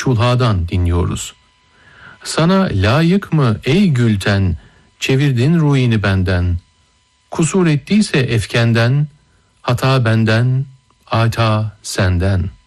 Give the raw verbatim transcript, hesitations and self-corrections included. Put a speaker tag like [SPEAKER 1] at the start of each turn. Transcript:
[SPEAKER 1] Çulha'dan dinliyoruz. Sana layık mı ey Gülten, çevirdin ruhini benden. Kusur ettiyse efkenden, hata benden, ata senden.